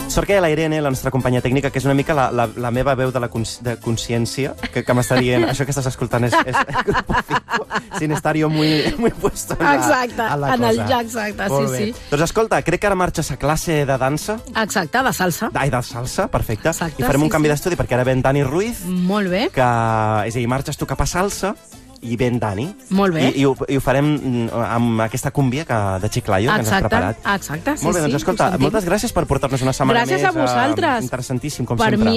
Sort que hi ha la Irene, la nostra companya tècnica, que és una mica la meva veu de consciència, que m'està dient, això que estàs escoltant és sin estar yo muy puesto en la cosa. Exacte, sí. Doncs escolta, crec que ara marxes a classe de dansa. Exacte, de salsa. Ai, de salsa, perfecte. Exacte, I farem un canvi d'estudi, perquè ara ven Dani Ruiz. Molt bé. És a dir, marxes tu cap a salsa i ven Dani. Molt bé. I ho farem amb aquesta cúmbia de Chiclayo que ens has preparat. Exacte, sí. Molt bé, doncs escolta, moltes gràcies per portar-nos una setmana més. Gràcies a vosaltres. Interessantíssim, com sempre.